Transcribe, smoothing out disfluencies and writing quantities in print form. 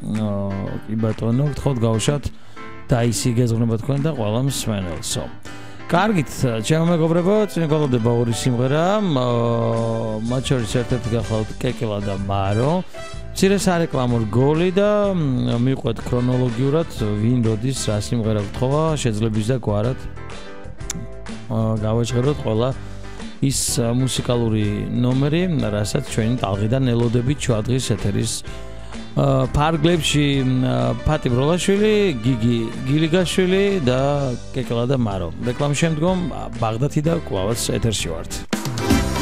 კი ბატონო, გთხოვთ გავუშვათ დაისი გეზღნება თქვენ და ყველა მსმენელსო. კარგით, ჩემო მეგობრებო, წინ გველოდება ორი სიმღერა. მათ შორის ერთ-ერთი გახლავთ კეკელა და მარო. მცირე სარეკლამო გოლი და მივყვეთ ქრონოლოგიურად ვინ როდის რა სიმღერა გთხოვა, შეძლებს და გვარად გავაჟღეროთ ყველა ის მუსიკალური ნომერი, რასაც ჩვენი ტალღიდან ელოდებით ჩვადღის ეთერის ფარგლებში ფატი ბროლაშვილი, გიგი გილიგაშვილი და კეკელა და მარო. რეკლამის შემდგომ ბაღდათი და კვლავაც ეთერში ვართ.